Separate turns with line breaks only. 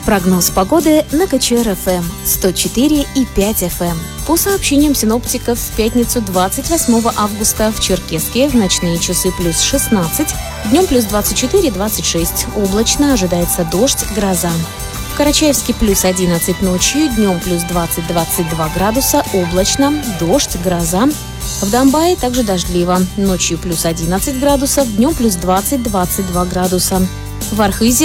Прогноз погоды на КЧР-ФМ 104,5 FM. По сообщениям синоптиков, в пятницу 28 августа в Черкесске в ночные часы плюс 16, днем плюс 24-26, облачно, ожидается дождь, гроза. В Карачаевске плюс 11 ночью, днем плюс 20-22 градуса, облачно, дождь, гроза. В Домбае также дождливо, ночью плюс 11 градусов, днем плюс 20-22 градуса. В Архызе